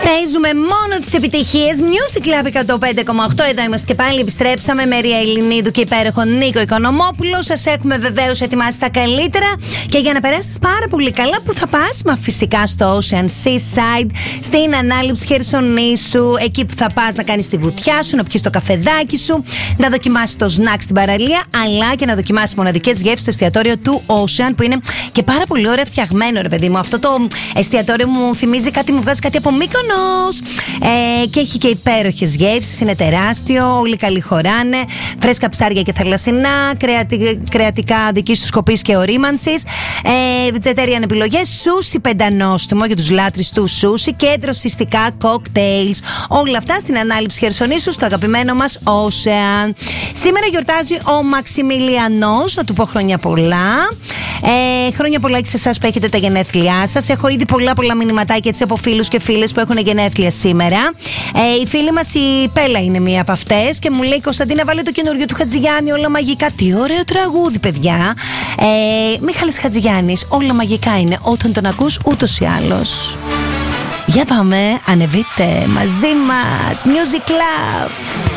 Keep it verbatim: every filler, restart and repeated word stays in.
Παίζουμε μόνο τις επιτυχίες. Music Club εκατόν πέντε κόμμα οκτώ. Εδώ είμαστε και πάλι. Επιστρέψαμε. Μαρία Ελληνίδου και υπέροχο Νίκο Οικονομόπουλο. Σας έχουμε βεβαίως ετοιμάσει τα καλύτερα. Και για να περάσεις πάρα πολύ καλά, που θα πας? Μα φυσικά στο Ocean Seaside, στην ανάληψη Χερσονήσου. Εκεί που θα πας να κάνεις τη βουτιά σου, να πιεις το καφεδάκι σου, να δοκιμάσεις το σνακ στην παραλία, αλλά και να δοκιμάσεις μοναδικές γεύσεις στο εστιατόριο του Ocean, που είναι και πάρα πολύ ωραία φτιαγμένο, ρε παιδί μου. Αυτό το εστιατόριο μου θυμίζει κάτι, μου βγάζει κάτι από Μύκονος. Ε, και έχει και υπέροχες γεύσεις, είναι τεράστιο, όλοι καλοί χωράνε. Φρέσκα ψάρια και θαλασσινά, κρεατι, κρεατικά δική σου σκοπής και ορίμανσης. Ε, vegetarian επιλογές, σούσι πεντανόστιμο για τους λάτρεις του σούσι και δροσιστικά κοκτέιλς. Όλα αυτά στην ανάληψη Χερσονήσου, στο αγαπημένο μας Ocean. Σήμερα γιορτάζει ο Μαξιμιλιανός, να του πω χρόνια πολλά. Ε, χρόνια πολλά και σε εσάς που έχετε τα γενέθλιά σας. Έχω ήδη πολλά πολλά μηνυματάκια έτσι από φίλους και φίλες που έχουν γενέθλια σήμερα. Ε, η φίλη μας η Πέλα είναι μία από αυτές και μου λέει: Κωνσταντίνα, βάλε το καινούριο του Χατζηγιάννη, όλα μαγικά. Τι ωραίο τραγούδι, παιδιά. Ε, Μίχαλης Χατζηγιάννης, όλα μαγικά είναι όταν τον ακούς ούτως ή άλλως. Για πάμε, ανεβείτε μαζί μας. Music Club.